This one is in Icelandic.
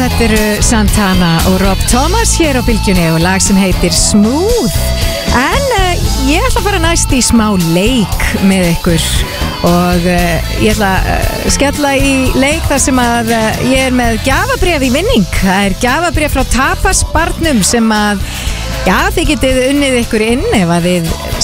þetta eru Santana og Rob Thomas hér á Bylgjunni og lag sem heitir Smooth. En ég ætla að fara næst í smá leik með ykkur og ég ætla að skella í leik þar sem að ég er með gjafabréf í vinning. Það er gjafabréf frá Tapasbarnum sem að, já, þið getið unnið ykkur inn ef að þið